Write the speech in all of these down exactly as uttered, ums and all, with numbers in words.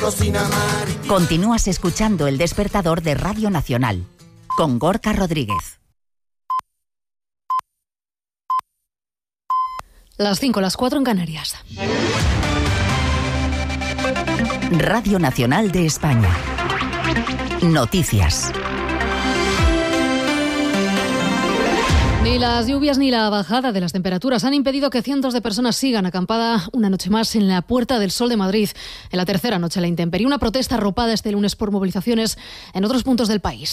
cocina marítima. Continúas escuchando El Despertador de Radio Nacional, con Gorka Rodríguez. Las cinco, las cuatro en Canarias. Radio Nacional de España. Noticias. Ni las lluvias ni la bajada de las temperaturas han impedido que cientos de personas sigan acampada una noche más en la Puerta del Sol de Madrid, en la tercera noche de la intemperie. Una protesta arropada este lunes por movilizaciones en otros puntos del país.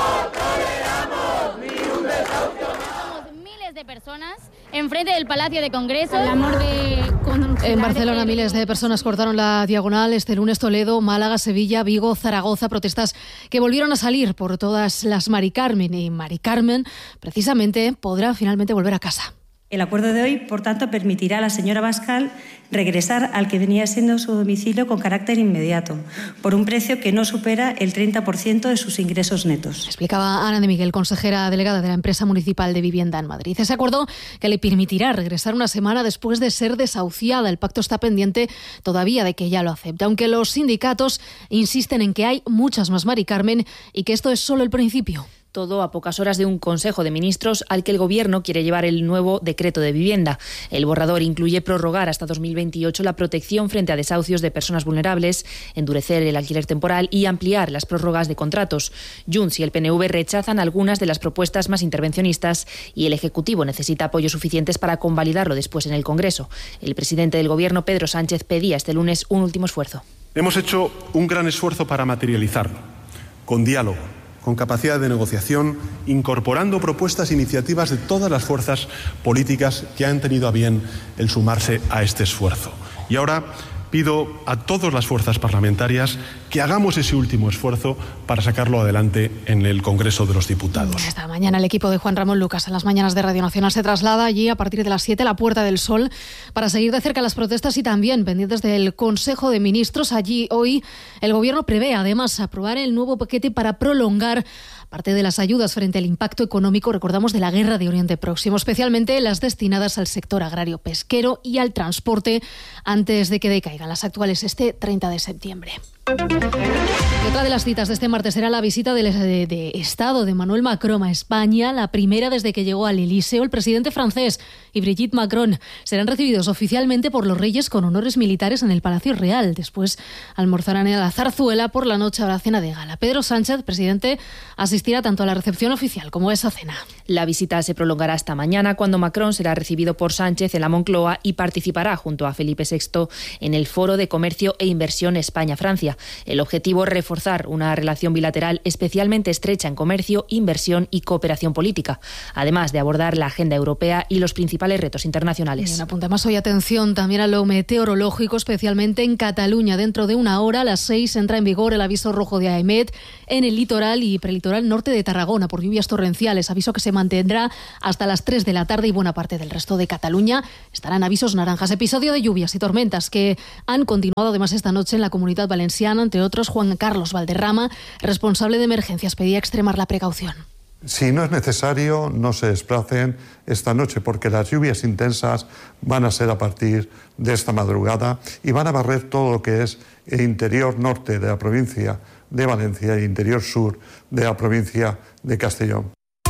Miles de personas enfrente del Palacio de Congreso. El amor de... En Barcelona, miles de personas cortaron la diagonal este lunes. Toledo, Málaga, Sevilla, Vigo, Zaragoza. Protestas que volvieron a salir por todas las Mari Carmen. Y Mari Carmen, precisamente, podrá finalmente volver a casa. El acuerdo de hoy, por tanto, permitirá a la señora Bascal regresar al que venía siendo su domicilio con carácter inmediato, por un precio que no supera el treinta por ciento de sus ingresos netos. Explicaba Ana de Miguel, consejera delegada de la empresa municipal de vivienda en Madrid. Ese acuerdo que le permitirá regresar una semana después de ser desahuciada. El pacto está pendiente todavía de que ella lo acepte, aunque los sindicatos insisten en que hay muchas más Mari Carmen y que esto es solo el principio. Todo a pocas horas de un Consejo de Ministros al que el Gobierno quiere llevar el nuevo decreto de vivienda. El borrador incluye prorrogar hasta dos mil veintiocho la protección frente a desahucios de personas vulnerables, endurecer el alquiler temporal y ampliar las prórrogas de contratos. Junts y el P N V rechazan algunas de las propuestas más intervencionistas y el Ejecutivo necesita apoyos suficientes para convalidarlo después en el Congreso. El presidente del Gobierno, Pedro Sánchez, pedía este lunes un último esfuerzo. Hemos hecho un gran esfuerzo para materializarlo, con diálogo, con capacidad de negociación, incorporando propuestas e iniciativas de todas las fuerzas políticas que han tenido a bien el sumarse a este esfuerzo. Y ahora pido a todas las fuerzas parlamentarias que hagamos ese último esfuerzo para sacarlo adelante en el Congreso de los Diputados. Esta mañana el equipo de Juan Ramón Lucas en las mañanas de Radio Nacional se traslada allí a partir de las siete a la Puerta del Sol para seguir de cerca las protestas y también pendientes del Consejo de Ministros. Allí hoy el Gobierno prevé además aprobar el nuevo paquete para prolongar parte de las ayudas frente al impacto económico, recordamos, de la guerra de Oriente Próximo, especialmente las destinadas al sector agrario pesquero y al transporte antes de que decaigan las actuales este treinta de septiembre. Y otra de las citas de este martes será la visita de, de, de Estado de Emmanuel Macron a España, la primera desde que llegó al Elíseo. El presidente francés y Brigitte Macron serán recibidos oficialmente por los reyes con honores militares en el Palacio Real. Después almorzarán en la Zarzuela, por la noche habrá cena de gala. Pedro Sánchez, presidente, asistirá tanto a la recepción oficial como a esa cena. La visita se prolongará hasta mañana, cuando Macron será recibido por Sánchez en la Moncloa y participará junto a Felipe sexto en el Foro de Comercio e Inversión España-Francia. El objetivo es reforzar una relación bilateral especialmente estrecha en comercio, inversión y cooperación política, además de abordar la agenda europea y los principales retos internacionales. Bien, apunta más hoy, atención también a lo meteorológico, especialmente en Cataluña. Dentro de una hora, a las seis, entra en vigor el aviso rojo de AEMET en el litoral y prelitoral norte de Tarragona por lluvias torrenciales, aviso que se mantendrá hasta las tres de la tarde, y buena parte del resto de Cataluña estarán avisos naranjas. Episodio de lluvias y tormentas que han continuado además esta noche en la Comunidad Valenciana. Entre otros, Juan Carlos Valderrama, responsable de emergencias, pedía extremar la precaución. Si no es necesario, no se desplacen esta noche, porque las lluvias intensas van a ser a partir de esta madrugada y van a barrer todo lo que es el interior norte de la provincia de Valencia e interior sur de la provincia de Castellón.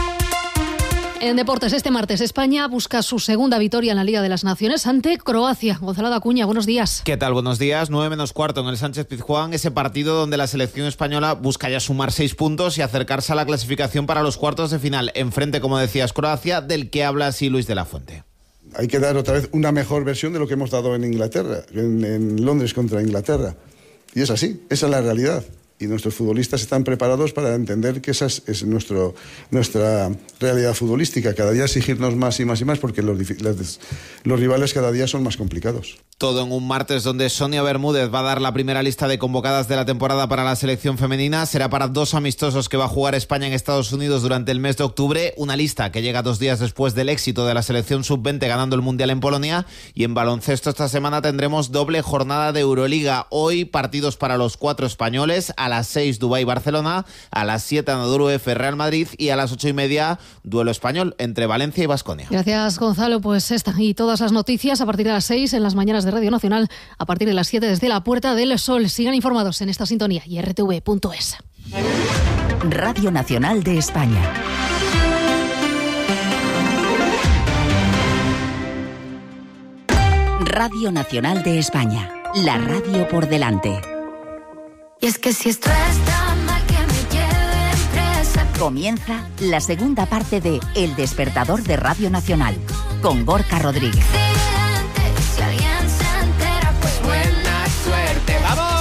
En deportes, este martes España busca su segunda victoria en la Liga de las Naciones ante Croacia. Gonzalo Dacuña, buenos días. ¿Qué tal? Buenos días. nueve menos cuarto en el Sánchez Pizjuán, ese partido donde la selección española busca ya sumar seis puntos y acercarse a la clasificación para los cuartos de final. Enfrente, como decías, Croacia, del que habla así Luis de la Fuente. Hay que dar otra vez una mejor versión de lo que hemos dado en Inglaterra, en, en Londres contra Inglaterra. Y es así, esa es la realidad. Y nuestros futbolistas están preparados para entender que esa es, es nuestro, nuestra realidad futbolística. Cada día exigirnos más y más y más, porque los, los, los rivales cada día son más complicados. Todo en un martes donde Sonia Bermúdez va a dar la primera lista de convocadas de la temporada para la selección femenina. Será para dos amistosos que va a jugar España en Estados Unidos durante el mes de octubre. Una lista que llega dos días después del éxito de la selección sub veinte ganando el Mundial en Polonia. Y en baloncesto esta semana tendremos doble jornada de Euroliga. Hoy partidos para los cuatro españoles. A las seis Dubái-Barcelona, a las siete Anadolu F Real Madrid y a las ocho y media duelo español entre Valencia y Baskonia. Gracias, Gonzalo. Pues esta y todas las noticias a partir de las seis en las mañanas de Radio Nacional, a partir de las siete desde la Puerta del Sol. Sigan informados en esta sintonía y r t v punto es. Radio Nacional de España. Radio Nacional de España, la radio por delante. Y es que si esto está mal, que me lleven presa. Comienza la segunda parte de El Despertador de Radio Nacional, con Gorka Rodríguez. Si alguien se entera, pues buena suerte. ¡Vamos!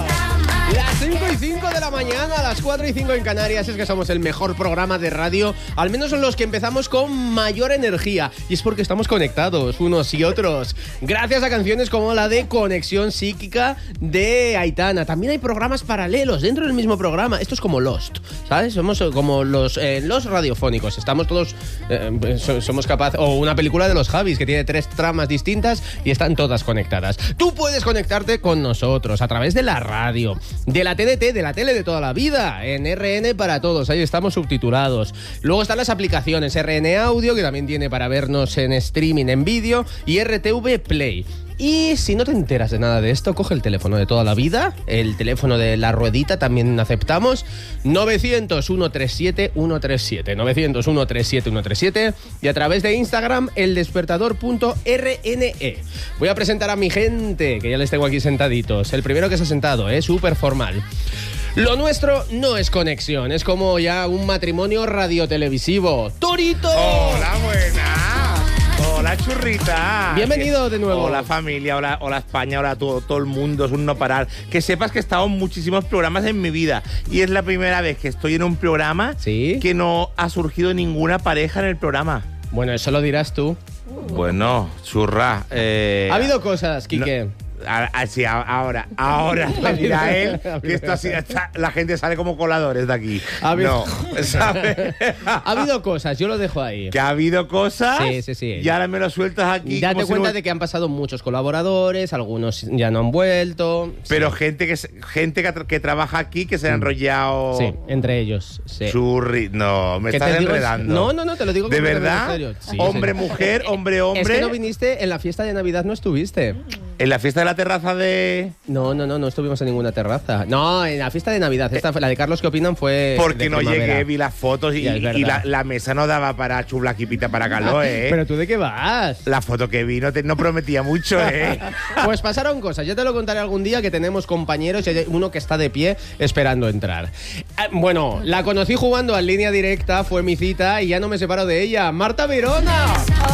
Las cinco y cinco de la mañana, a las cuatro y cinco en Canarias. Es que somos el mejor programa de radio, al menos son los que empezamos con mayor energía. Y es porque estamos conectados unos y otros, gracias a canciones como la de Conexión Psíquica de Aitana. También hay programas paralelos dentro del mismo programa. Esto es como Lost, ¿sabes? Somos como los, eh, los radiofónicos. Estamos todos, eh, somos capaces... O una película de los Javis, que tiene tres tramas distintas y están todas conectadas. Tú puedes conectarte con nosotros a través de la radio, de la T D T, de la tele de toda la vida, en R N para todos, ahí estamos subtitulados. Luego están las aplicaciones R N Audio, que también tiene para vernos en streaming, en vídeo, y R T V Play. Y si no te enteras de nada de esto, coge el teléfono de toda la vida, el teléfono de la ruedita también aceptamos, novecientos, ciento treinta y siete, ciento treinta y siete, novecientos, ciento treinta y siete, ciento treinta y siete, y a través de Instagram, eldespertador punto r n e. Voy a presentar a mi gente, que ya les tengo aquí sentaditos. El primero que se ha sentado, es ¿eh? súper formal. Lo nuestro no es conexión, es como ya un matrimonio radiotelevisivo. ¡Torito! ¡Hola, buena! Hola, churrita. Bienvenido de nuevo. Hola, familia, hola, hola España, hola todo, todo el mundo, es un no parar. Que sepas que he estado en muchísimos programas en mi vida y es la primera vez que estoy en un programa ¿Sí? que no ha surgido ninguna pareja en el programa. Bueno, eso lo dirás tú. Bueno, churra. Eh, ha habido cosas, Quique. No, Así, ahora, ahora te dirá él que esto así, está, la gente sale como coladores de aquí. ¿Ha habido... No, ¿sabes? Ha habido cosas, yo lo dejo ahí. ¿Que ha habido cosas? Sí, sí, sí. Y ahora me lo sueltas aquí. Date cuenta si... de que han pasado muchos colaboradores, algunos ya no han vuelto. Pero sí. gente que gente que, que trabaja aquí que se ha enrollado. Sí, entre ellos. Sí. Churri, no, me estás enredando. Es... No, no, no, te lo digo. ¿De verdad? Sí, hombre, sí. mujer, hombre, hombre. Es que no viniste en la fiesta de Navidad, no estuviste. ¿En la fiesta de la terraza de...? No, no, no, no estuvimos en ninguna terraza. No, en la fiesta de Navidad. Esta, la de Carlos, ¿qué opinan? Fue Porque no primavera. llegué, vi las fotos y, y la, la mesa no daba para chublaquipita para calor, ¿eh? ¿Pero tú de qué vas? La foto que vi no, te, no prometía mucho, ¿eh? Pues pasaron cosas. Ya te lo contaré algún día, que tenemos compañeros y hay uno que está de pie esperando entrar. Bueno, la conocí jugando en línea directa, fue mi cita y ya no me separo de ella. ¡Marta Verona!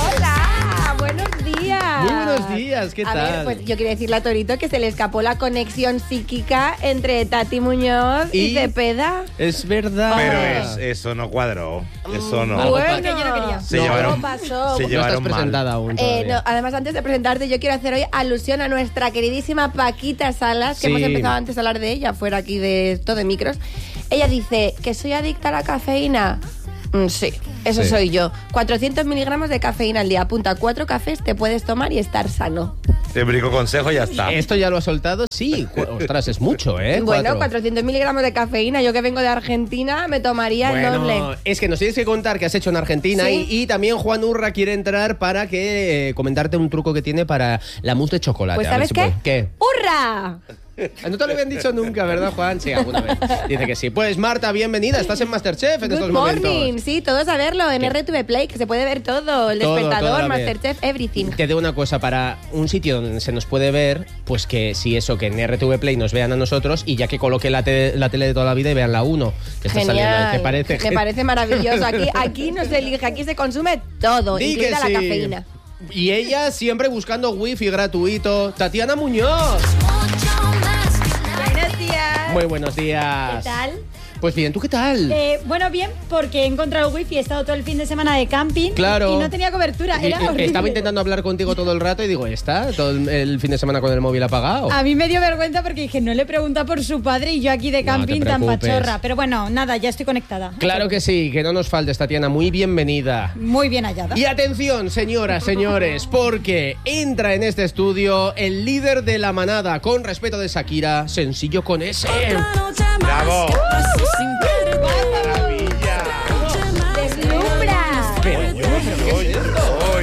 ¡Hola! ¡Buenos días! Muy buenos días, ¿qué a tal? Ver, pues yo quiero decirle a Torito que se le escapó la conexión psíquica entre Tati Muñoz y, y Cepeda. Es verdad. Pero es, eso no cuadró. Eso no. Bueno, yo no quería. Se no, llevaron, pasó. Se no llevaron estás presentada aún. Eh, no, además, antes de presentarte, yo quiero hacer hoy alusión a nuestra queridísima Paquita Salas, que sí. hemos empezado antes a hablar de ella, fuera aquí de todo de micros. Ella dice que soy adicta a la cafeína. Mm, sí, eso sí. soy yo. cuatrocientos miligramos de cafeína al día. Apunta, cuatro cafés te puedes tomar y estar sano. Te brico consejo y ya está. ¿Esto ya lo ha soltado? Sí. Ostras, es mucho, ¿eh? Bueno, Cuatro. cuatrocientos miligramos de cafeína. Yo que vengo de Argentina me tomaría bueno, el doble. Es que nos tienes que contar qué has hecho en Argentina. ¿Sí? y, y también Juan Urra quiere entrar para que eh, comentarte un truco que tiene para la mousse de chocolate. Pues A ver ¿sabes si qué? puede. ¿Qué? ¡Hurra! No te lo habían dicho nunca, ¿verdad, Juan? Sí, alguna vez. Dice que sí. Pues Marta, bienvenida. Estás en MasterChef en Good estos morning. momentos. Sí, todos a verlo en ¿Qué? R T V Play, que se puede ver todo. El Todo, Despertador, todo a ver. Masterchef, everything. Te digo una cosa, para un sitio donde se nos puede ver, pues que si eso, que en R T V Play nos vean a nosotros y ya que coloque la, te la tele de toda la vida y vean la uno que está Genial. saliendo. ¿Te parece? Me parece maravilloso. Aquí, aquí no se elige, aquí se consume todo, Di que incluida sí. la cafeína. Y ella siempre buscando wifi gratuito. Tatiana Muñoz. Buenos días. Muy buenos días. ¿Qué tal? Pues bien, ¿tú qué tal? Eh, bueno, bien, porque he encontrado wifi, he estado todo el fin de semana de camping Claro. y no tenía cobertura, era Y- y- horrible. Estaba intentando hablar contigo todo el rato y digo, ¿está? Todo el- el fin de semana con el móvil apagado. A mí me dio vergüenza porque dije, no le pregunta por su padre y yo aquí de No te camping tan preocupes. pachorra. Pero bueno, nada, ya estoy conectada. Claro que sí, que no nos faltes, Tatiana. Muy bienvenida. Muy bien hallada. Y atención, señoras, señores, porque entra en este estudio el líder de la manada, con respeto de Shakira, Sencillo con ese. ¡Bravo! ¡Deslumbra! Pero bueno, pero ¿qué es esto?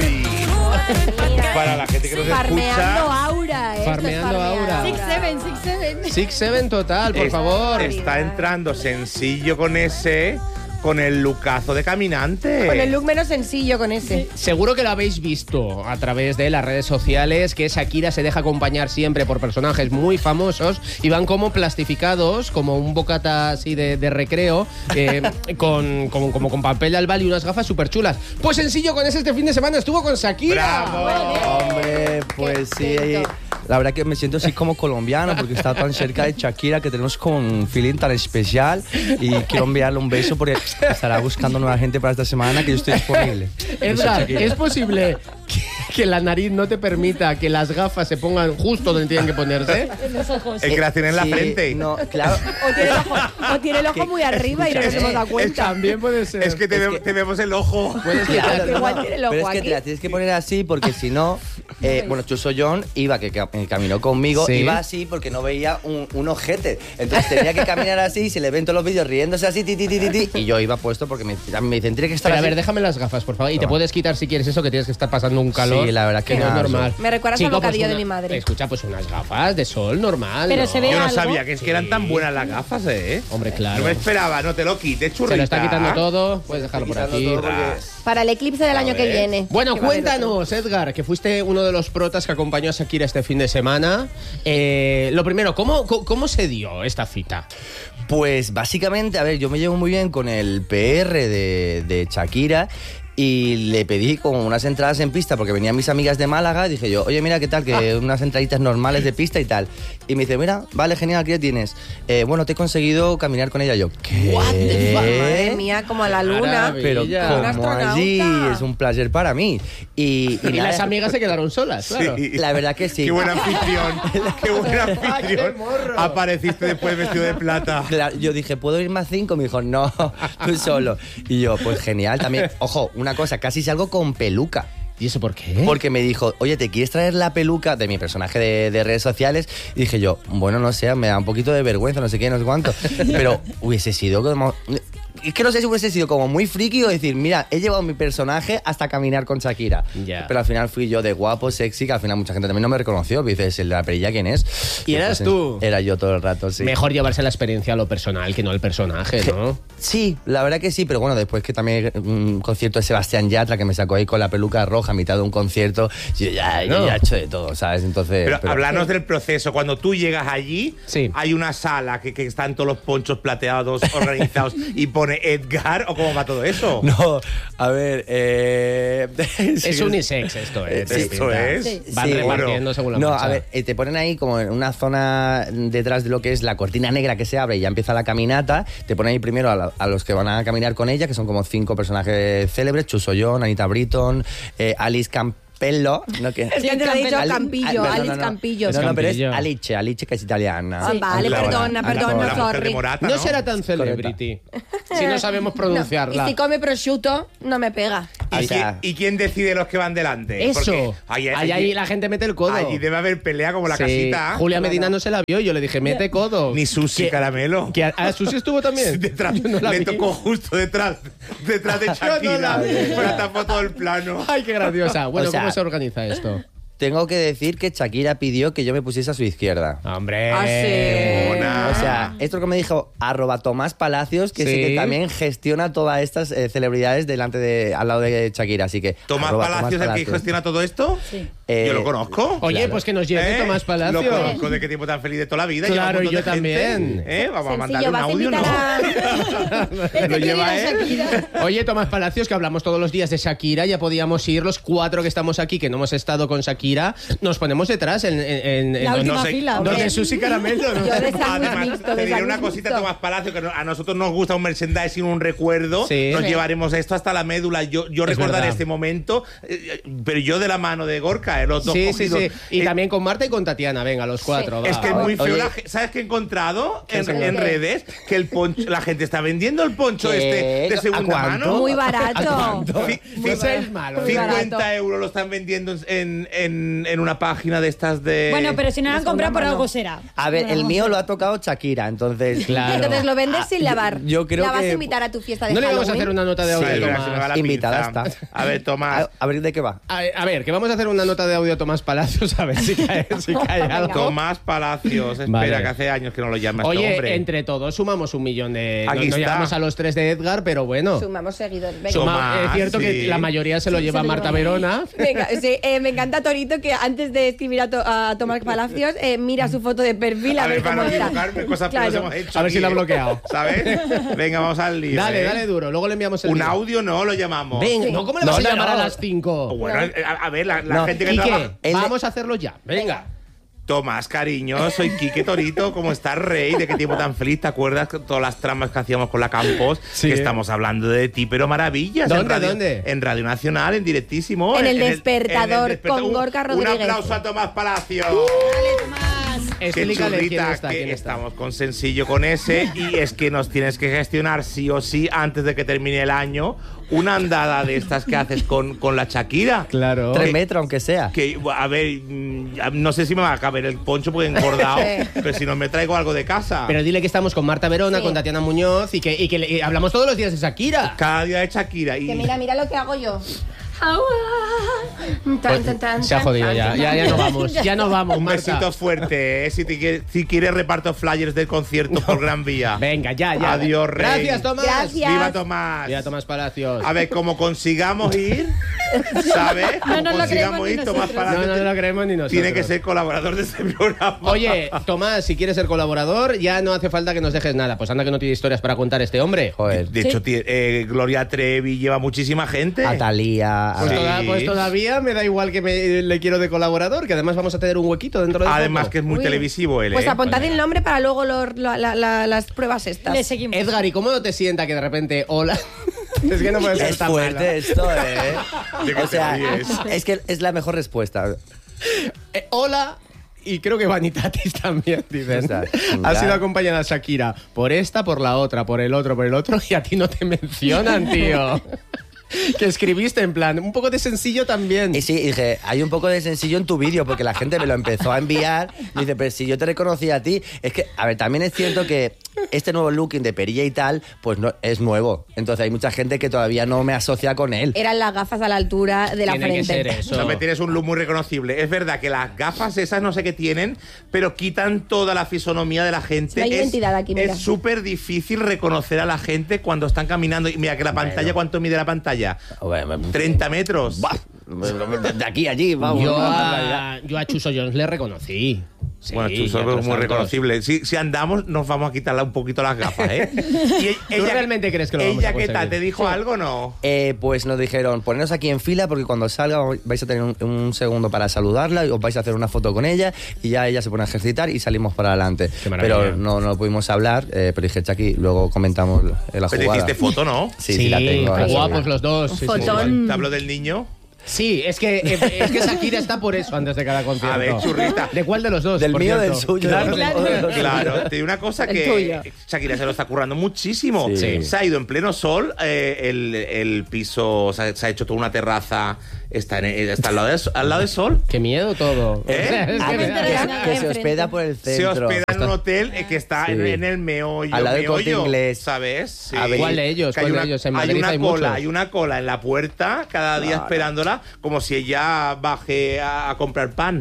Para la gente que nos Farmeando escucha... aura, esto Farmeando es farmear aura. Six seven, six seven. Six Seven total, por es- favor. Está entrando Sencillo con ese, con el lucazo de caminante. Con el look menos sencillo, con ese. Seguro que lo habéis visto a través de las redes sociales, que Shakira se deja acompañar siempre por personajes muy famosos y van como plastificados, como un bocata así de, de recreo, eh, con, como, como con papel de albal y unas gafas súper chulas. Pues Sencillo con ese este fin de semana estuvo con Shakira. ¡Bravo! Hombre, pues sí, la verdad que me siento así como colombiano porque está tan cerca de Shakira que tenemos como un feeling tan especial y quiero enviarle un beso porque estará buscando nueva gente para esta semana que yo estoy disponible. Edgar, ¿es posible que, que la nariz no te permita que las gafas se pongan justo donde tienen que ponerse? En los ojos. El que la tiene en la Sí, frente. No, claro. O tiene el ojo, o tiene el ojo muy arriba y no nos hemos dado cuenta. También puede ser. Es que te, ve- te vemos el ojo. Puedes Claro, quitar- no, Igual no, tiene el pero ojo es que aquí. te la tienes que poner así porque si no, eh, bueno, Chuso John iba, que, que caminó conmigo, Sí. iba así porque no veía un, un ojete. Entonces tenía que caminar así y se le ven todos los vídeos riéndose así, ti, ti, ti, ti, ti, y yo iba puesto porque me, me dicen, tiene que estar Pero a así. ver, déjame las gafas, por favor. Y te puedes quitar si quieres eso, que tienes que estar pasando un calor. Sí, la verdad que no es nada, normal. Me recuerdas al Chico, pues bocadillo de una- mi madre. Escucha, pues unas gafas de sol normal. Pero ¿no? se ve Yo no algo. sabía que, es que eran tan buenas las gafas, ¿eh? Hombre, claro. No me esperaba, no te lo quites, churrita. Se lo está quitando todo. Puedes dejarlo por Quitando aquí. todo porque- Para el eclipse del año que viene. Bueno, Que va a haber cuéntanos, Edgar, que fuiste uno de los protas que acompañó a Shakira este fin de semana. Eh, lo primero, ¿cómo, cómo, cómo se dio esta cita? Pues básicamente, a ver, yo me llevo muy bien con el P R de, de Shakira y le pedí como unas entradas en pista porque venían mis amigas de Málaga. Dije yo, oye, mira, ¿qué tal? Que unas entraditas normales de pista y tal. Y me dice, mira, vale, genial, ¿qué tienes? Eh, bueno, te he conseguido caminar con ella. Yo, ¿qué? otro. Madre mía, como a la luna. Maravilla. Pero Un como allí es un placer para mí. Y, Y nada, las amigas se quedaron solas, claro. Sí. La verdad que sí. Qué buen anfitrión. Qué buen anfitrión. ¡Qué morro! Apareciste después vestido de plata. Claro, yo dije, ¿puedo ir más cinco? Me dijo, no, tú solo. Y yo, pues genial. También, ojo, una cosa, casi salgo con peluca. ¿Y eso por qué? Porque me dijo, oye, ¿te quieres traer la peluca de mi personaje de, de redes sociales? Y dije yo, bueno, no sé, me da un poquito de vergüenza, no sé qué, no sé cuánto. Pero hubiese sido como... Es que no sé si hubiese sido como muy friki o decir, mira, he llevado mi personaje hasta caminar con Shakira. Ya. Pero al final fui yo de guapo, sexy, que al final mucha gente también no me reconoció. Me dices, el de la perilla, ¿quién es? ¿Y eras pues, tú? Era yo todo el rato, sí. Mejor llevarse la experiencia a lo personal que no el personaje, ¿no? Sí, la verdad que sí, pero bueno, después que también un concierto de Sebastián Yatra que me sacó ahí con la peluca roja a mitad de un concierto, yo ya, yo No. ya he hecho de todo, ¿sabes? Entonces... Pero, pero- hablarnos del proceso. Cuando tú llegas allí, Sí. hay una sala que, que están todos los ponchos plateados organizados y pone Edgar, ¿o cómo va todo eso? No, a ver, eh... Es unisex esto, ¿eh? Sí, Esto es. Sí. Van Sí, repartiendo bueno. según la No, marcha. a ver, eh, te ponen ahí como en una zona detrás de lo que es la cortina negra que se abre y ya empieza la caminata. Te ponen ahí primero a, la- a los que van a caminar con ella, que son como cinco personajes célebres: Chuso John, Anita Britton, eh, Alice Campello. ¿No? que Es que te lo he dicho Ali- Campillo, ah, perdón, Alice no, no. Campillo. No, no, pero es Campillo. Alice, Alice que es italiana. Ah, vale, La- perdona, la- perdona, la La mujer de sorry. Morata, No ¿no? será tan celebrity si no sabemos No, pronunciarla. y si come prosciutto, no me pega. ¿Y, O quién, sea- y quién decide los que van delante? Eso. Porque ahí, Ahí, ahí la gente mete el codo. Allí debe haber pelea como la Sí. casita. Julia Medina no se la vio y yo le dije, mete codo. Ni Susi Que- Caramelo. Que a, a Susi estuvo también. Detrás, Yo no la le vi. tocó justo detrás, detrás de Shakira. la vi. Para tapar todo el plano. Ay, qué graciosa. Bueno, O sea, ¿cómo se organiza esto? Tengo que decir que Shakira pidió que yo me pusiese a su izquierda. Hombre. Ah, sí. Mona. O sea, esto que me dijo arroba Tomás Palacios, que sí, Sí. que también gestiona todas estas eh, celebridades delante de, al lado de Shakira, así que... Tomás arroba Palacios, el que Palacios. gestiona todo esto. Sí. Eh, yo lo conozco. Oye, Claro. pues que nos lleve ¿Eh? Tomás Palacio. Lo conozco, de qué tiempo tan feliz de toda la vida. Claro, lleva un y yo montón de gente. también. ¿Eh? Vamos a Sencillo, mandarle un vas a audio, invitar ¿no? a... Lo lleva Este él. quiere ir a Shakira. Oye, Tomás Palacios, que hablamos todos los días de Shakira, ya podíamos ir los cuatro que estamos aquí, que no hemos estado con Shakira, nos ponemos detrás en, en, en La en- última no sé, fila, donde hombre. Susi Caramelo. ¿no? Yo de sándwich Además, mixto, te de diré una sándwich cosita, mixto. Tomás Palacio, que a nosotros nos gusta un merchandising, un recuerdo. Sí. Nos Sí. llevaremos esto hasta la médula. Yo, yo Es recordaré verdad. este momento, eh, pero yo de la mano de Gorka, eh, los dos Sí, sí, cogidos. sí. Y Eh, también con Marta y con Tatiana, venga, los cuatro. va. Es que es muy feo. Oye. la ge- ¿Sabes qué he encontrado ¿Qué en, has en encontrado? redes? Que el poncho, la gente está vendiendo el poncho ¿Qué? este de ¿A segunda cuánto? mano. Muy barato. Fi- No fi- seáis malos. Muy cincuenta barato. euros lo están vendiendo en, en, en una página de estas de... Bueno, pero si no lo de han comprado por segunda algo mano. será. A ver, el Bueno, mío lo ha tocado Shakira, entonces... Claro. Entonces lo vendes sin lavar. yo creo ¿La vas que- a invitar a tu fiesta de ¿No le vamos a Halloween? hacer una nota de Sí, audio, pero Tomás? se me va la Invitada pinza. está. A ver, Tomás. A, a ver, ¿de qué va? A, a ver, que vamos a hacer una nota de audio a Tomás Palacios, a ver si cae, si cae algo. Tomás Palacios. Espera, Vale. que hace años que no lo llama este Oye, hombre. entre todos sumamos un millón de... Aquí no, no está. llegamos a los tres de Edgar, pero bueno. Sumamos seguidores. Venga. Suma- Tomás, es cierto sí. que la mayoría se lo lleva se lo Marta lleva. Verona. Venga, sí, eh, me encanta Torito que antes de escribir a, to- a Tomás Palacios eh, mira su foto de perfil a, A ver ver, para cómo no está. equivocarme, cosas que Claro. nos hemos hecho A ver si aquí, lo ha ¿eh? bloqueado. ¿Sabes? Venga, vamos al lío. Dale, ¿eh? dale duro. Luego le enviamos el Un link. audio no lo llamamos. Venga, Sí. no, ¿cómo le No, vas a no, llamar no. a las cinco? Bueno, a, a ver, la, la No. gente que Quique, trabaja... Él- vamos a hacerlo ya. Venga. Tomás, cariño, soy Quique Torito, ¿cómo estás, rey? ¿De qué tiempo tan feliz? ¿Te acuerdas que todas las tramas que hacíamos con la Campos? Sí. Que estamos hablando de ti, pero maravillas. ¿Dónde, en radio, dónde? En Radio Nacional, en directísimo. En El Despertador, Despertador. con Un- Gorka Un Rodríguez. aplauso a Tomás Palacios. Qué Explícale quién churrita, está, que quién está. estamos con Sencillo con ese y es que nos tienes que gestionar sí o sí antes de que termine el año una andada de estas que haces con, con la Shakira. Claro. Tres metros, aunque sea. Que, a ver, mm, no sé si me va a caber el poncho porque he engordado, Sí. pero si no me traigo algo de casa. Pero dile que estamos con Marta Verona, Sí. con Tatiana Muñoz y que, y que le- y hablamos todos los días de Shakira. Cada día de Shakira. Y Que mira, mira lo que hago yo. Tan, tan, tan, Se ha tan, jodido tan, ya, tan, ya, tan. ya no vamos, ya no vamos, un Marta. besito fuerte, ¿eh? Si, te quiere- si quieres reparto flyers del concierto por Gran Vía. Venga, ya, ya. Adiós, rey. Gracias, Tomás. Gracias. ¡Viva Tomás! Viva Tomás Palacios. A ver, como consigamos ir, ¿sabes? Como No nos lo consigamos creemos ir, ni Tomás nosotros. Palacios No, no, no lo creemos ni nosotros. tiene que ser colaborador de este programa. Oye, Tomás, si quieres ser colaborador, ya no hace falta que nos dejes nada. Pues anda que no tiene historias para contar este hombre. Joder. de hecho, tie- eh, Gloria Trevi lleva muchísima gente. A Talía. a- Pues, Sí. toda- pues todavía me da igual que me, le quiero de colaborador, que además vamos a tener un huequito dentro de Además poco. que es muy Uy. televisivo él, Pues ¿eh? apuntad el nombre para luego los- la- la- la- las pruebas estas. Le seguimos. Edgar, ¿y cómo no te sienta que de repente, hola? Es que no puede ser Es tan fuerte malo. esto, ¿eh? ¿De qué O sea, te ríes? es que es la mejor respuesta. Eh, hola. Y creo que Vanitatis también, dicen. O sea, Ha ya. sido acompañada Shakira por esta, por la otra, por el otro, por el otro, y a ti no te mencionan, tío. Que escribiste en plan, un poco de sencillo también. Y sí, dije, hay un poco de sencillo en tu vídeo, porque la gente me lo empezó a enviar. Y dice, pero si yo te reconocí a ti. Es que, a ver, también es cierto que este nuevo looking de perilla y tal, pues no es nuevo. Entonces hay mucha gente que todavía no me asocia con él. Eran las gafas a la altura de la Tiene que frente. ser eso. No me tienes un look muy reconocible. Es verdad que las gafas esas no sé qué tienen, pero quitan toda la fisonomía de la gente. No hay es, identidad aquí, mira. Es súper difícil reconocer a la gente cuando están caminando. Y mira que la pantalla, ¿cuánto mide la pantalla? Bueno, treinta metros. Buah, de aquí a allí, vamos. Yo vamos. a, yo a Chuso Jones le reconocí. Sí, Bueno, Chuso y es otros muy tantos. reconocible. Si, si andamos, nos vamos a quitarle un poquito las gafas, ¿eh? Y ¿Tú realmente crees que lo vamos a ella qué tal? conseguir? ¿Te dijo algo o no? Eh, pues nos dijeron, poneros aquí en fila porque cuando salga vais a tener un, un segundo para saludarla y os vais a hacer una foto con ella y ya ella se pone a ejercitar y salimos para adelante. Qué maravilla. Pero no, no lo pudimos hablar, eh, pero dije, Chucky, luego comentamos en la Pues te jugada. hiciste foto, ¿no? Sí, sí, la tengo. ahora qué sí. guapos los dos. sí, sí, sí. Fotón. ¿Te hablo del niño? Sí, es que, eh, es que Shakira está por eso antes de cada concierto. A ver, churrita. ¿De cuál de los dos? Del por mío o cierto? del suyo. Claro, Claro. claro. Claro, te digo una cosa El que tuyo. Shakira se lo está currando muchísimo. Sí. Se ha ido en pleno sol, eh, el, el piso, se ha, se ha hecho toda una terraza, está, en, está al, lado de, al lado del sol. Qué miedo todo. ¿Eh? O sea, es Ah, que que, me- que- que se hospeda por el Se centro. hospeda en un hotel eh, que está Sí. en, en el meollo, Al lado del Corte meollo, Inglés. ¿sabes? Sí. A ver, ¿Cuál de ellos? Que hay ¿Cuál de una- ellos? En hay Madrid una hay cola, muchos. hay una cola en la puerta cada día Claro. esperándola, como si ella baje a, a comprar pan.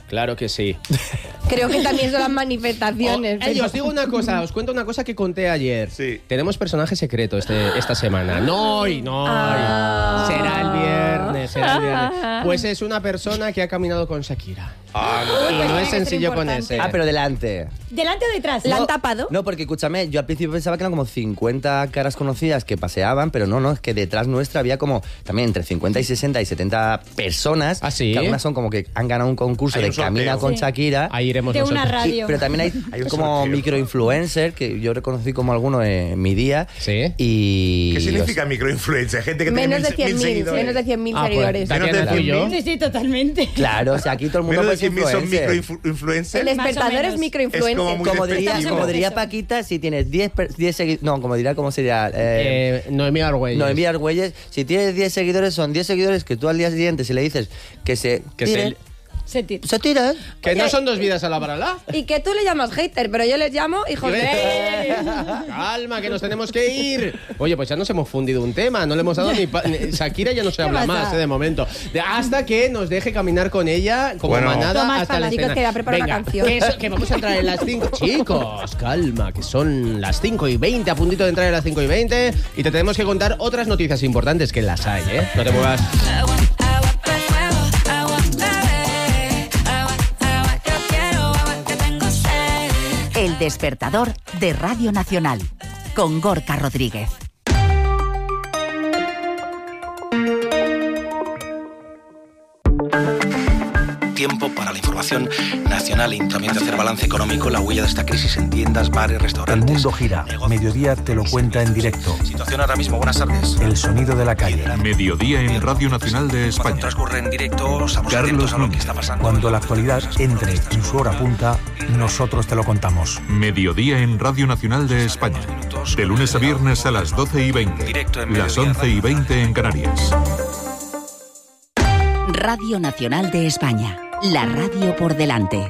Claro que sí. Creo que también son las manifestaciones. Oh, eh, os digo una cosa, os cuento una cosa que conté ayer. Sí. Tenemos personaje secreto este, esta semana. No hoy, no hoy. Ah. Será el viernes, será el viernes. Pues es una persona que ha caminado con Shakira. Ah, no. Y no es sencillo con ese. Ah, pero delante. ¿Delante o detrás? ¿La no, han tapado? No, porque escúchame, yo al principio pensaba que eran como cincuenta caras conocidas que paseaban, pero no, no, es que detrás nuestra había como también entre cincuenta y sesenta y setenta personas. ¿Ah, sí? Que algunas son como que han ganado un concurso hay de un Camina con sí. Shakira. Ahí iremos de nosotros. una radio. Sí, pero también hay, hay como microinfluencer que yo reconocí como alguno en mi día. Sí. Y ¿Qué significa los... microinfluencer? Gente que menos tiene de cien mil, seguidores. menos de cien mil ah, seguidores. Pues, ¿menos de cien mil? Sí, sí, totalmente. Claro, o sea, aquí todo el mundo menos de es cien mil son influencer. microinfluencers. El despertador es microinfluencer. Es como, muy como diría, como diría Paquita, si tienes diez seguidores... No, como diría, ¿cómo sería? Eh, eh, Noemí Argüelles. Noemí Argüelles. Si tienes diez seguidores, son diez seguidores que tú al día siguiente, si le dices que se que tiren, se... Se tira. Se tira. Que no son dos vidas a la paralela. Y que tú le llamas hater, pero yo les llamo hijos de... Calma, que nos tenemos que ir. Oye, pues ya nos hemos fundido un tema. No le hemos dado ni... Pa... Shakira ya no se habla más eh, de momento. De, hasta que nos deje caminar con ella como bueno, manada Tomás hasta la chicos, escena. que ya prepara Venga, una canción. Que, eso, que vamos a entrar en las cinco. Chicos, calma, que son las cinco y veinte, a puntito de entrar en las cinco y veinte. Y te tenemos que contar otras noticias importantes, que las hay, ¿eh? No te muevas. El despertador de Radio Nacional, con Gorka Rodríguez. Tiempo para la información nacional y también de hacer balance económico, la huella de esta crisis en tiendas, bares, restaurantes. El mundo gira. Negocios. Mediodía te lo cuenta en directo. Situación ahora mismo. Buenas tardes. El sonido de la calle. Mediodía en Radio Nacional de España. Cuando transcurre en directo, estamos Carlos atentos a lo que está pasando. Cuando la actualidad entre en su hora punta, nosotros te lo contamos. Mediodía en Radio Nacional de España. De lunes a viernes a las doce y veinte. Las once y veinte en Canarias. Radio Nacional de España. La radio por delante.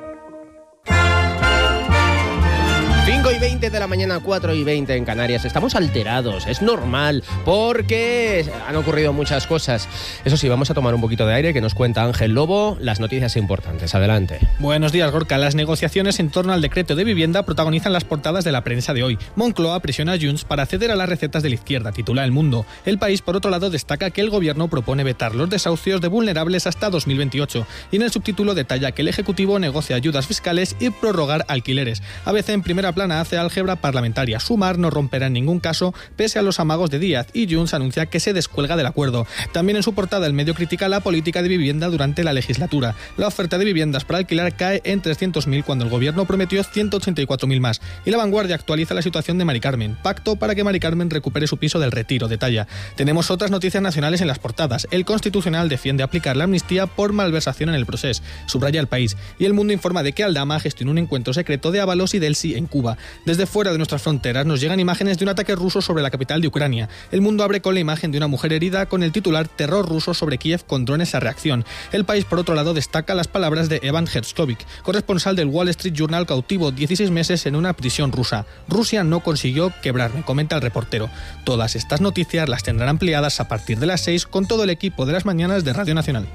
cinco y veinte de la mañana, cuatro y veinte en Canarias. Estamos alterados, es normal, porque han ocurrido muchas cosas. Eso sí, vamos a tomar un poquito de aire, que nos cuenta Ángel Lobo las noticias importantes. Adelante. Buenos días, Gorka. Las negociaciones en torno al decreto de vivienda protagonizan las portadas de la prensa de hoy. Moncloa presiona a Junts para ceder a las recetas de la izquierda, titula El Mundo. El País, por otro lado, destaca que el gobierno propone vetar los desahucios de vulnerables hasta dos mil veintiocho. Y en el subtítulo detalla que el Ejecutivo negocia ayudas fiscales y prorrogar alquileres. A veces en primera plana hace álgebra parlamentaria. Sumar no romperá en ningún caso, pese a los amagos de Díaz, y Junts anuncia que se descuelga del acuerdo. También en su portada el medio critica la política de vivienda durante la legislatura. La oferta de viviendas para alquilar cae en trescientos mil cuando el gobierno prometió ciento ochenta y cuatro mil más. Y La Vanguardia actualiza la situación de Mari Carmen. Pacto para que Mari Carmen recupere su piso del Retiro, detalla. Tenemos otras noticias nacionales en las portadas. El Constitucional defiende aplicar la amnistía por malversación en el proceso, subraya El País. Y El Mundo informa de que Aldama gestionó un encuentro secreto de Ábalos y Delsi en Cuba. Desde fuera de nuestras fronteras nos llegan imágenes de un ataque ruso sobre la capital de Ucrania. El Mundo abre con la imagen de una mujer herida con el titular Terror ruso sobre Kiev con drones a reacción. El País, por otro lado, destaca las palabras de Evan Hershkovich, corresponsal del Wall Street Journal, cautivo dieciséis meses en una prisión rusa. Rusia no consiguió quebrarme, comenta el reportero. Todas estas noticias las tendrán ampliadas a partir de las seis con todo el equipo de las mañanas de Radio Nacional.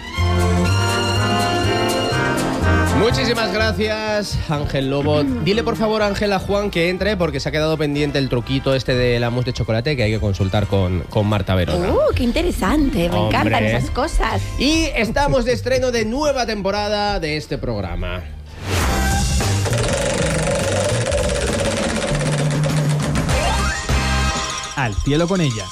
Muchísimas gracias, Ángel Lobo. Dile por favor, Ángel, a Juan que entre, porque se ha quedado pendiente el truquito este de la mousse de chocolate que hay que consultar con, con Marta Verona. ¡Uh, qué interesante! Me Hombre. encantan esas cosas. Y estamos de estreno de nueva temporada de este programa. Al cielo con ella.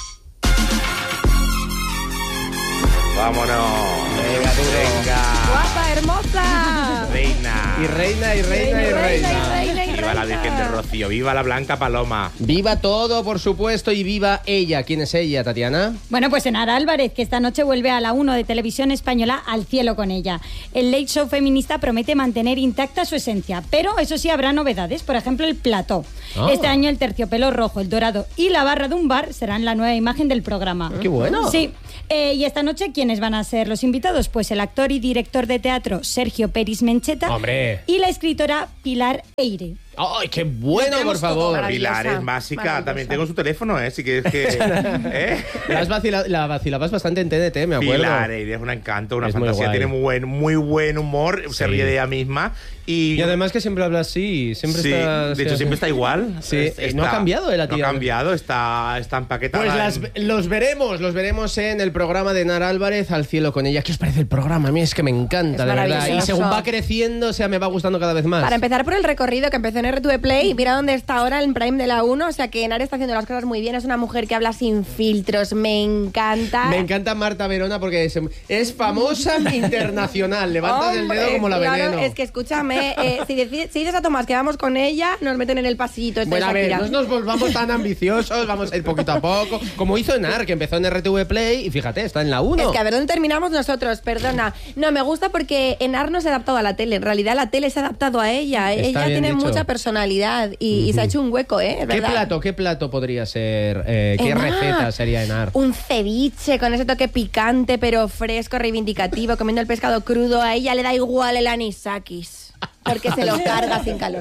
Vámonos. Venga, tú, venga. ¡Guapa, hermosa! Reina. Y reina, y reina, y reina. reina, y reina, y Viva la reina. Virgen de Rocío, viva la Blanca Paloma. Viva todo, por supuesto, y viva ella. ¿Quién es ella, Tatiana? Bueno, pues Enara Álvarez, que esta noche vuelve a la uno de Televisión Española Al cielo con ella. El Late Show feminista promete mantener intacta su esencia, pero eso sí habrá novedades, por ejemplo el plató. Oh. Este año el terciopelo rojo, el dorado y la barra de un bar serán la nueva imagen del programa. ¡Qué bueno! Sí. Eh, y esta noche, ¿quiénes van a ser los invitados? Pues el actor y director de teatro Sergio Peris Mencheta. ¡Hombre! Y la escritora Pilar Eire. ¡Ay, qué bueno, por favor! Pilar es básica. También tengo su teléfono, ¿eh? Si quieres que... ¿eh? La, has vacila, la vacilabas bastante en T N T, me acuerdo. Pilar es un encanto, una es fantasía. Tiene muy buen, muy buen humor, sí. Se ríe de ella misma. Y, y además que siempre habla así, siempre sí, está... de hecho, sí, siempre está igual. Sí, está, no ha cambiado de la tía. No ha cambiado, está, está empaquetada. Pues las, en... los veremos, los veremos en el programa de Nara Álvarez, Al cielo con ella. ¿Qué os parece el programa? A mí es que me encanta, es de verdad. Y según va creciendo, o sea, me va gustando cada vez más. Para empezar por el recorrido que empezó en R T V Play, mira dónde está ahora en Prime de la uno, o sea que Nara está haciendo las cosas muy bien, es una mujer que habla sin filtros, me encanta. Me encanta Marta Verona porque es, es famosa internacional, levantas Hombre, el dedo como la claro, veneno. Es que escúchame, eh, si, dices, si dices a Tomás que vamos con ella, nos meten en el pasillito este bueno, de Shakira. A ver, no nos volvamos tan ambiciosos, vamos a ir poquito a poco, como hizo Enar, que empezó en R T V Play y fíjate, está en la uno. Es que a ver, ¿dónde terminamos nosotros? Perdona. No, me gusta porque Enar no se ha adaptado a la tele, en realidad la tele se ha adaptado a ella, está ella tiene dicho. mucha personalidad y, uh-huh. y se ha hecho un hueco, ¿eh? ¿Qué ¿verdad? plato, qué plato podría ser? Eh, ¿Qué Enar. receta sería Enar? Un ceviche con ese toque picante, pero fresco, reivindicativo, comiendo el pescado crudo. A ella le da igual el anisakis, porque se lo carga sin calor.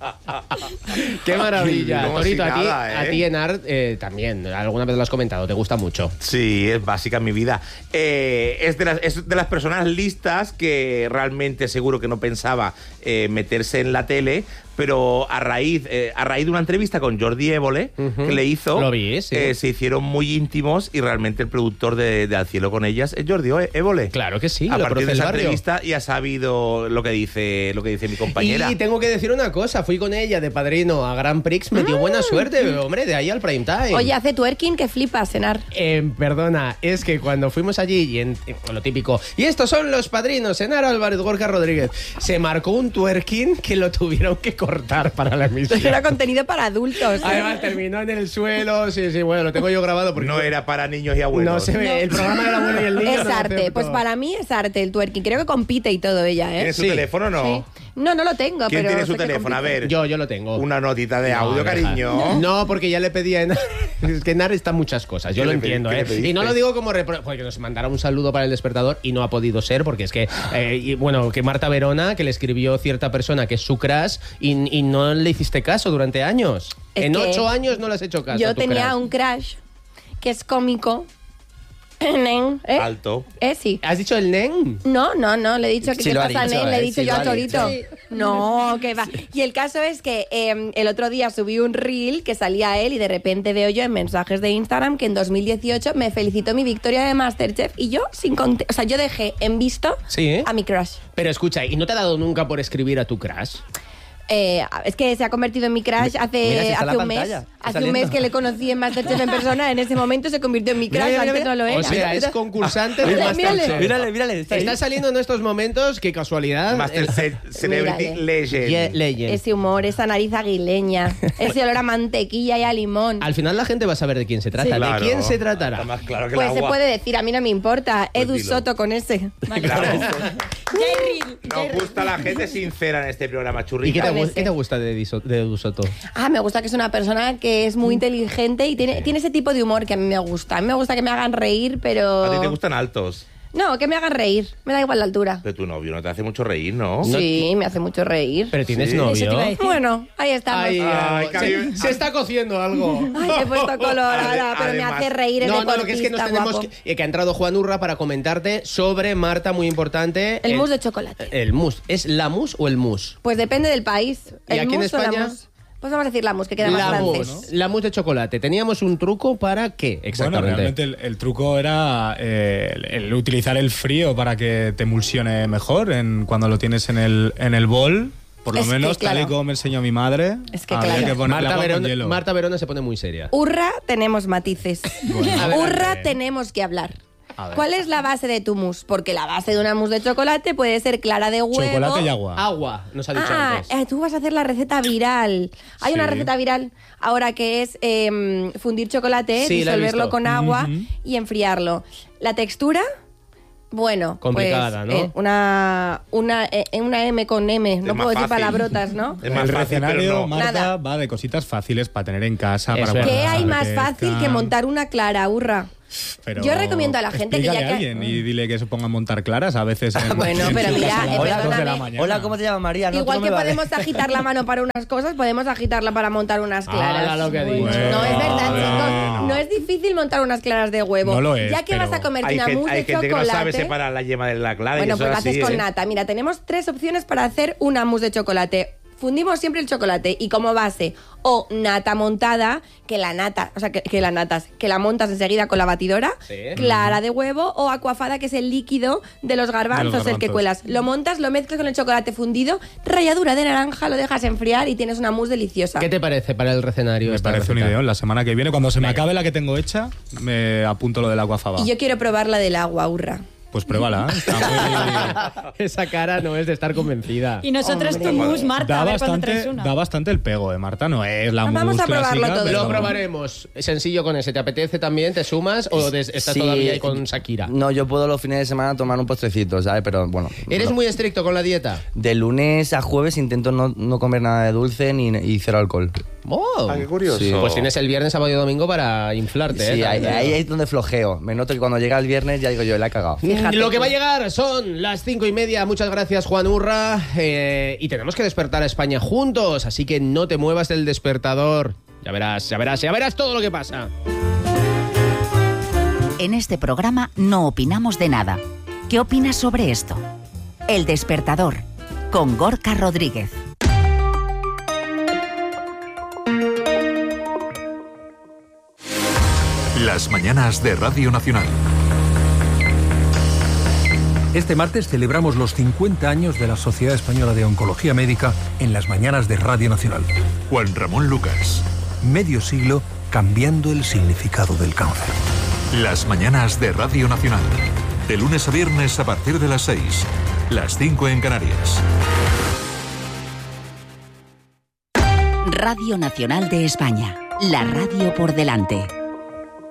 ¡Qué maravilla! No, Torito, a ti, nada, ¿eh? a ti Enar eh, también, alguna vez lo has comentado, te gusta mucho. Sí, es básica en mi vida. Eh, es, de las, es de las personas listas que realmente seguro que no pensaba eh, meterse en la tele, pero a raíz, eh, a raíz de una entrevista con Jordi Évole, uh-huh. que le hizo, lo vi, sí. eh, se hicieron muy íntimos y realmente el productor de, de Al cielo con ellas es Jordi Évole. Claro que sí, a lo partir de esa barrio. entrevista ya ha sabido lo que dice, lo que dice mi compañera. Y tengo que decir una cosa, fui con ella de padrino a Grand Prix, me dio buena suerte, hombre, de ahí al prime time. Oye, hace twerking que flipas, Enar. Eh, perdona, es que cuando fuimos allí, y en, en lo típico, y estos son los padrinos, Enar Álvarez, Gorka Rodríguez, se marcó un twerking que lo tuvieron que cortar para la emisión. Era contenido para adultos. Además, terminó en el suelo, sí, sí, bueno, lo tengo yo grabado porque... No era para niños y abuelos. No se ve, no. El programa del abuelo y el niño. Es no arte, pues para mí es arte el twerking, creo que compite y todo ella, ¿eh? ¿Tiene su sí. teléfono o no? Sí. No, no lo tengo, ¿Quién pero tiene su sé que teléfono? A ver. Yo, yo lo tengo. Una notita de No, audio, deja. cariño. No, porque ya le pedí a Enar. Es que Enar está muchas cosas, yo ¿Qué lo le entiendo, pedí- ¿eh? qué le pediste? Y no lo digo como repro... porque nos mandara un saludo para el despertador y no ha podido ser, porque es que, eh, y, bueno, que Marta Verona, que le escribió cierta persona que es su crush y, y no le hiciste caso durante años. Es en que ocho años no le has hecho caso. Yo a tu tenía crush. un crush que es cómico. Nen, ¿eh? Alto. ¿Eh? Sí. ¿Has dicho el nen? No, no, no, le he dicho que Sí qué lo ha pasa, dicho, Nen, le he eh, dicho sí yo lo a ha Torito. dicho. No, que va. Y el caso es que eh, el otro día subí un reel que salía él y de repente veo yo en mensajes de Instagram que en dos mil dieciocho me felicitó mi victoria de Masterchef y yo sin conte- o sea, yo dejé en visto Sí, ¿eh? a mi crush. Pero escucha, ¿y no te ha dado nunca por escribir a tu crush? Eh, es que se ha convertido en mi crush hace, Mira, si está hace la un mes. pantalla, está Hace un saliendo. mes que le conocí en Masterchef en persona. En ese momento se convirtió en mi crush, Mira, mira, antes mira. no lo era. O sea, es concursante de Mírale, mírale. Masterchef. Mírale, mírale. Está, Está saliendo en estos momentos, qué casualidad. Masterchef Celebrity Mírale. Legend. Ye- Legend. Ese humor, esa nariz aguileña, ese olor a mantequilla y a limón. Al final la gente va a saber de quién se trata. Sí. ¿De Claro. quién se tratará? Está más claro que Pues el se agua. puede decir, a mí no me importa. Pues Edu dilo. Soto con ese. Claro. Jerry, Nos Jerry. gusta la gente sincera en este programa, ¿Y qué churrita. te, Con gu- ese. qué te gusta de Edu So- de Edu Soto? Ah, me gusta que es una persona que es muy inteligente y tiene, tiene ese tipo de humor que a mí me gusta. A mí me gusta que me hagan reír, pero... A ti te gustan altos. No, que me hagan reír. Me da igual la altura. Pero tu novio no te hace mucho reír, ¿no? Sí, me hace mucho reír. Pero tienes Sí. novio. Eso te iba a decir. Bueno, ahí estamos. Ay, Ay, se, Cari- se está cociendo algo. Ay, te he puesto colorada, Ade- pero me además- hace reír el No, no, deportista lo que es que nos tenemos guapo. que, que ha entrado Juan Urra para comentarte sobre Marta, muy importante. El mousse de chocolate. El mousse. ¿Es la mousse o el mousse? Pues depende del país. ¿Y ¿El aquí en mousse o la España? mousse? Pues vamos a decir la mousse, que queda más La francés. mousse, la mousse de chocolate. ¿Teníamos un truco para qué Bueno, exactamente? realmente el, el truco era eh, el, el utilizar el frío para que te emulsione mejor en, cuando lo tienes en el, en el bol. Por lo Es que, menos, tal y claro. como me enseñó mi madre. Es que, había claro. que poner el Marta, agua con Verona, hielo. Marta Verona se pone muy seria. Urra, tenemos matices. Adelante. Urra, tenemos que hablar. A ver. ¿Cuál es la base de tu mousse? Porque la base de una mousse de chocolate puede ser clara de huevo. Chocolate y agua. Agua, nos ha dicho Ah, antes. eh, tú vas a hacer la receta viral. Hay Sí. una receta viral ahora que es eh, fundir chocolate, Sí, la he disolverlo visto. con agua Ujú. y enfriarlo. La textura, bueno, Complicada, pues, ¿no? eh, una, una, eh, una M con M, no más puedo decir fácil. palabrotas, ¿no? Es más el fácil, recetario, pero no. Marta, Nada. va de cositas fáciles para tener en casa. Eso para es ¿Qué guardar, hay más que fácil está- que montar una clara, Urra? Pero Yo recomiendo a la gente que ya explícale que- a alguien y dile que se ponga a montar claras a veces. En, Bueno, en pero su mira, casa a las eh, dos de la perdóname. mañana. Hola, ¿cómo te llamas, María? No, tú Igual no que me vales. podemos agitar la mano para unas cosas, podemos agitarla para montar unas claras. Hala lo que ha dicho. No es verdad, Bueno. chicos. No es difícil montar unas claras de huevo. No lo es, ya que vas a pero comerte hay una gen- mousse hay de gente que no chocolate. sabe separar la yema de la clara. y Bueno, eso pues lo es así, haces con ¿eh? nata. Mira, tenemos tres opciones para hacer una mousse de chocolate. Fundimos siempre el chocolate y como base o nata montada, que la nata, o sea, que, que la natas, que la montas enseguida con la batidora, Sí. clara de huevo o acuafada, que es el líquido de los garbanzos, el que garbanzos. cuelas. Lo montas, lo mezclas con el chocolate fundido, ralladura de naranja, lo dejas enfriar y tienes una mousse deliciosa. ¿Qué te parece para el recenario? Me esta parece un receta? ideón. La semana que viene, cuando se me acabe la que tengo hecha, me apunto lo del agua fava. Y yo quiero probar la del agua, hurra. Pues pruébala. ¿eh? Está muy- Esa cara no es de estar convencida. Y nosotros tu mousse, Marta, Da a ver cuándo bastante, traes una. da bastante el pego, ¿eh, Marta? No es la Vamos mousse a probarlo clásica, todo. pero- Lo probaremos. Es sencillo con ese. ¿Te apetece también? ¿Te sumas o des- estás Sí, todavía ahí con Shakira? No, yo puedo los fines de semana tomar un postrecito, ¿sabes? Pero bueno. ¿Eres no. muy estricto con la dieta? De lunes a jueves intento no, no comer nada de dulce ni, y cero alcohol. Oh, Ah, qué curioso. Sí. Pues tienes el viernes, sábado y domingo para inflarte. Sí, ¿eh? ahí, ahí es donde flojeo. Me noto que cuando llega el viernes ya digo yo, la he cagado. Fíjate Lo que tú. va a llegar son las cinco y media. Muchas gracias, Juan Urra. Eh, y tenemos que despertar a España juntos, así que no te muevas del despertador. Ya verás, ya verás, ya verás todo lo que pasa. En este programa no opinamos de nada. ¿Qué opinas sobre esto? El Despertador, con Gorka Rodríguez. Las mañanas de Radio Nacional. Este martes celebramos los cincuenta años de la Sociedad Española de Oncología Médica en las mañanas de Radio Nacional. Juan Ramón Lucas. Medio siglo cambiando el significado del cáncer. Las mañanas de Radio Nacional. De lunes a viernes a partir de las seis. Las cinco en Canarias. Radio Nacional de España. La radio por delante.